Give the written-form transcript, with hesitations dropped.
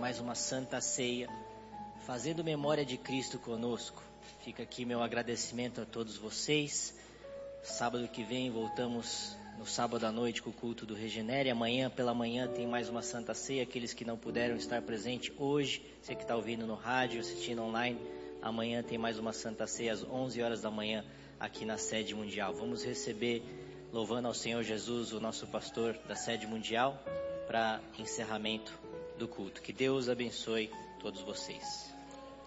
mais uma santa ceia, fazendo memória de Cristo conosco. Fica aqui meu agradecimento a todos vocês. Sábado que vem voltamos no sábado à noite com o culto do Regenere. Amanhã pela manhã tem mais uma santa ceia. Aqueles que não puderam estar presentes hoje, você que está ouvindo no rádio, assistindo online, amanhã tem mais uma santa ceia às 11 horas da manhã aqui na sede mundial. Vamos receber, louvando ao Senhor Jesus, o nosso pastor da sede mundial, para encerramento do culto. Que Deus abençoe todos vocês.